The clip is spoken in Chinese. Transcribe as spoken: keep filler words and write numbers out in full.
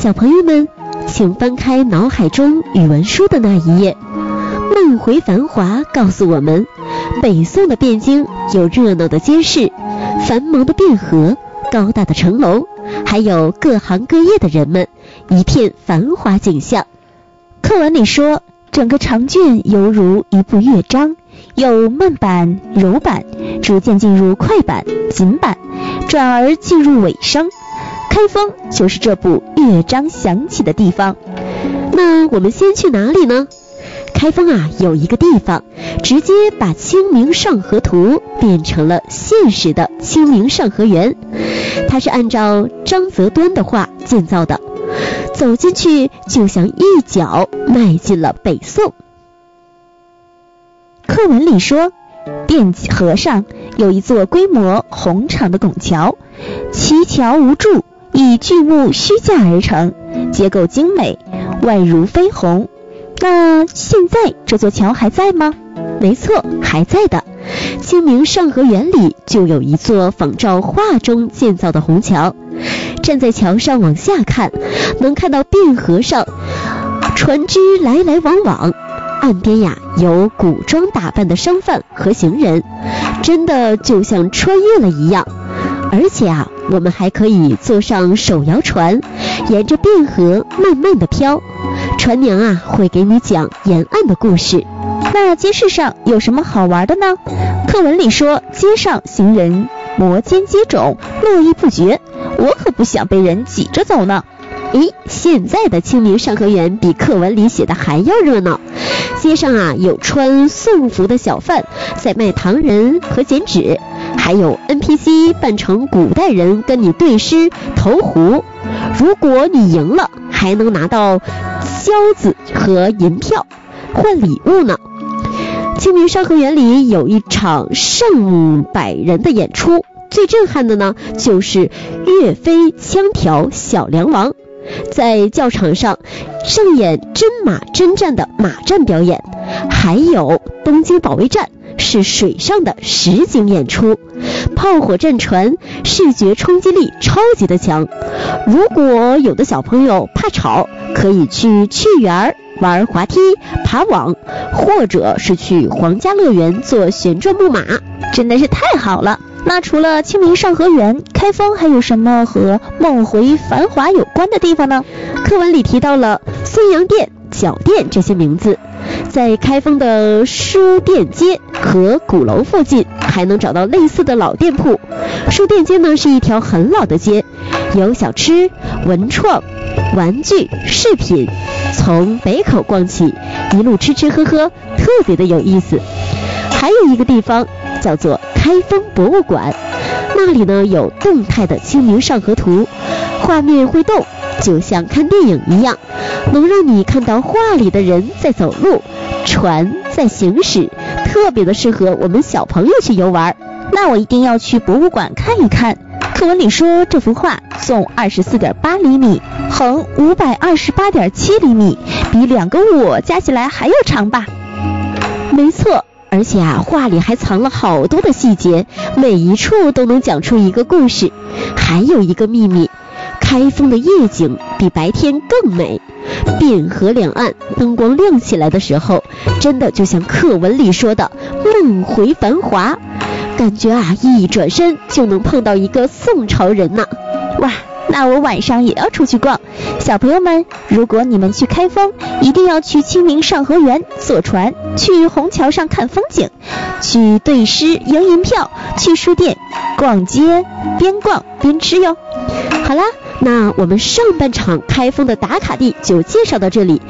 小朋友们，请翻开脑海中语文书的那一页。梦回繁华告诉我们，北宋的汴京有热闹的街市、繁忙的汴河、高大的城楼，还有各行各业的人们，一片繁华景象。 课文里说，整个长卷犹如一部乐章，有慢板、柔板，逐渐进入快板、紧板，转而进入尾声。开封就是这部乐章响起的地方。 那我们先去哪里呢？开封啊，有一个地方直接把《清明上河图》变成了现实的清明上河园，它是按照张择端的画建造的，走进去就像一脚迈进了北宋。 课文里说，汴河上有一座规模宏长的拱桥，其桥无柱，以巨木虚架而成，结构精美，外如飞鸿。那现在这座桥还在吗？ 没错，还在的。清明上河园里就有一座仿照画中建造的虹桥，站在桥上往下看，能看到汴河上船只来来往往，岸边呀有古装打扮的商贩和行人，真的就像穿越了一样。而且啊，我们还可以坐上手摇船，沿着汴河慢慢的飘，船娘啊会给你讲沿岸的故事。 那街市上有什么好玩的呢？课文里说，街上行人摩肩接踵，络绎不绝，我可不想被人挤着走呢。 咦，现在的清明上河园比课文里写的还要热闹。街上啊有穿宋服的小贩在卖糖人和剪纸，还有 N P C 扮成古代人跟你对诗投壶，如果你赢了还能拿到销子和银票换礼物呢。清明上河园里有一场上百人的演出，最震撼的呢就是岳飞枪挑小梁王，在教场上上演真马真战的马战表演，还有东京保卫战是水上的实景演出，炮火战船视觉冲击力超级的强。如果有的小朋友怕吵，可以去趣园玩滑梯、爬网，或者是去皇家乐园坐旋转木马， 真的是太好了。那除了清明上河园，开封还有什么和梦回繁华有关的地方呢？ 课文里提到了孙杨店、角店这些名字，在开封的书店街和鼓楼附近还能找到类似的老店铺。书店街呢是一条很老的街，有小吃、文创、玩具、饰品，从北口逛起，一路吃吃喝喝，特别的有意思。还有一个地方叫做开封博物馆，那里呢有动态的清明上河图，画面会动，就像看电影一样，能让你看到画里的人在走路，船在行驶，特别的适合我们小朋友去游玩。 那我一定要去博物馆看一看。课文里说，这幅画纵 二十四点八厘米，横 五百二十八点七厘米，比两个我加起来还要长吧？ 没错，而且啊，画里还藏了好多的细节，每一处都能讲出一个故事。还有一个秘密，开封的夜景比白天更美，汴河两岸灯光亮起来的时候，真的就像课文里说的梦回繁华，感觉啊一转身就能碰到一个宋朝人呢。 哇，那我晚上也要出去逛。小朋友们，如果你们去开封，一定要去清明上河园坐船，去虹桥上看风景，去对诗赢银票，去书店逛街，边逛边吃哟。 好啦，那我们上半场开封的打卡地就介绍到这里。